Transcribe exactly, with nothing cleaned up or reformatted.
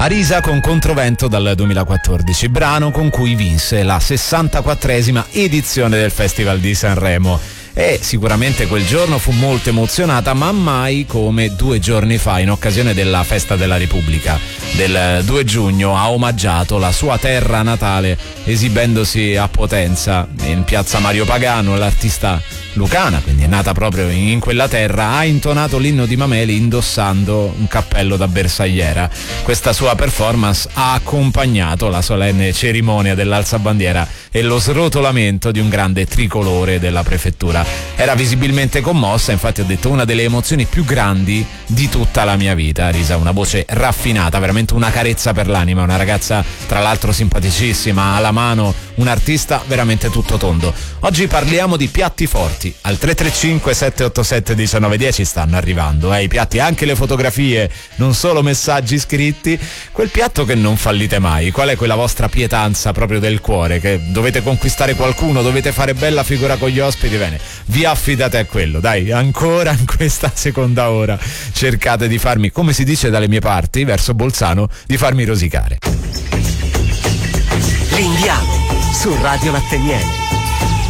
Arisa con Controvento dal duemilaquattordici, brano con cui vinse la sessantaquattresima edizione del Festival di Sanremo. E sicuramente quel giorno fu molto emozionata, ma mai come due giorni fa, in occasione della Festa della Repubblica del due giugno. Ha omaggiato la sua terra natale esibendosi a Potenza in piazza Mario Pagano. L'artista lucana, quindi è nata proprio in quella terra, ha intonato l'inno di Mameli indossando un cappello da bersagliera. Questa sua performance ha accompagnato la solenne cerimonia dell'alzabandiera e lo srotolamento di un grande tricolore della prefettura. Era visibilmente commossa, infatti ho detto una delle emozioni più grandi di tutta la mia vita. Arisa, una voce raffinata, veramente una carezza per l'anima, una ragazza tra l'altro simpaticissima, alla mano un artista veramente tutto tondo. Oggi parliamo di piatti forti. Al tre tre cinque sette otto sette uno nove uno zero stanno arrivando eh, i piatti, anche le fotografie, non solo messaggi scritti. Quel piatto che non fallite mai, qual è quella vostra pietanza proprio del cuore, che dovete conquistare qualcuno, dovete fare bella figura con gli ospiti, bene, vi affidate a quello, dai, ancora in questa seconda ora cercate di farmi, come si dice dalle mie parti, verso Bolzano, di farmi rosicare. L'indiano su Radio Latte Miele.